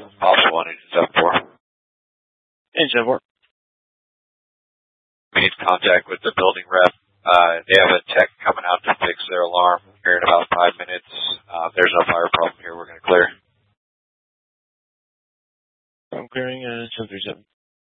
Officer 1, Agent 74. Agent 74. We need contact with the building rep. They have a tech coming out to fix their alarm here in about 5 minutes. There's no fire problem here. We're going to clear. I'm clearing 1037.